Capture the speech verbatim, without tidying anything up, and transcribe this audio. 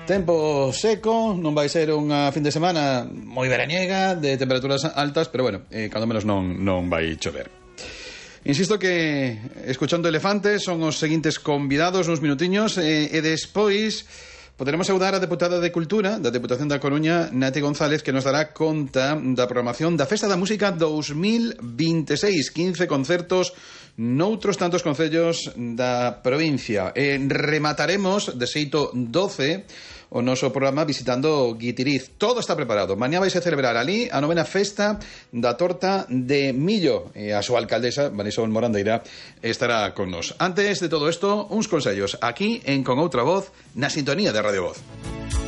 Tempo seco, non vai ser unha fin de semana moi veraniega, de temperaturas altas, pero bueno, eh, cando menos non, non vai chover. Insisto que escuchando Elefantes son os seguintes convidados uns minutiños eh, e despois poderemos saudar a deputada de Cultura da Deputación da Coruña, Nati González, que nos dará conta da programación da Festa da Música dous mil vinte e seis, quince concertos noutros tantos concellos da provincia. E remataremos de xeito doce o noso programa visitando Guitiriz. Todo está preparado. Mañá vais a celebrar ali a novena festa da torta de millo. E a súa alcaldesa, Marisol Morandeira, estará con nos. Antes de todo isto, uns consellos aquí en Con Outra Voz, na sintonía de Radio Voz.